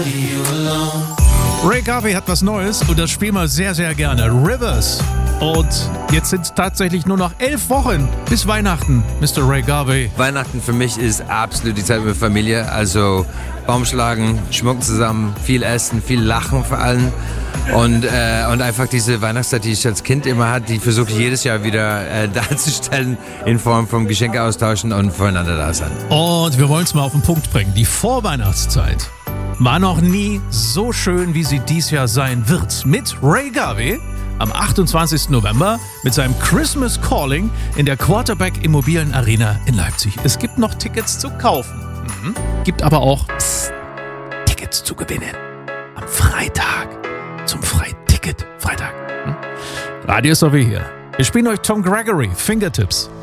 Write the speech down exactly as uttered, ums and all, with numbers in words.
Ray Garvey hat was Neues und das spielen wir sehr, sehr gerne. Rivers. Und jetzt sind es tatsächlich nur noch elf Wochen bis Weihnachten, Mister Ray Garvey. Weihnachten für mich ist absolut die Zeit mit Familie. Also Baum schlagen, schmucken zusammen, viel essen, viel lachen vor allem. Und, äh, und einfach diese Weihnachtszeit, die ich als Kind immer hatte, die versuche ich jedes Jahr wieder äh, darzustellen in Form von Geschenke austauschen und voneinander da sein. Und wir wollen es mal auf den Punkt bringen. Die Vorweihnachtszeit war noch nie so schön, wie sie dies Jahr sein wird. Mit Ray Garvey am achtundzwanzigsten November mit seinem Christmas Calling in der Quarterback Immobilien Arena in Leipzig. Es gibt noch Tickets zu kaufen. Mhm. Gibt aber auch pss, Tickets zu gewinnen. Am Freitag. Zum Freiticket. Freitag. Hm? Radio ist doch wie hier. Wir spielen euch Tom Gregory, Fingertips.